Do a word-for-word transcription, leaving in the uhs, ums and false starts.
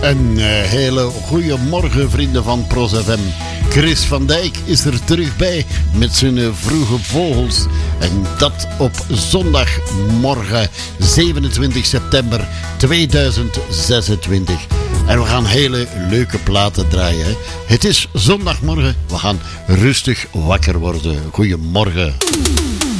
Een uh, hele goede morgen, vrienden van Pros F M. Chris van Dijk is er terug bij met zijn uh, vroege vogels. En dat op zondagmorgen zevenentwintig september tweeduizend zesentwintig. En we gaan hele leuke platen draaien. Hè? Het is zondagmorgen, we gaan rustig wakker worden. Goedemorgen.